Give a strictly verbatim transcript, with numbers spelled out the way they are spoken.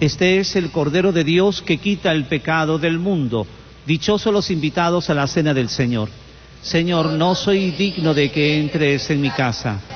Este es el Cordero de Dios que quita el pecado del mundo. Dichosos los invitados a la cena del Señor. Señor, no soy digno de que entres en mi casa,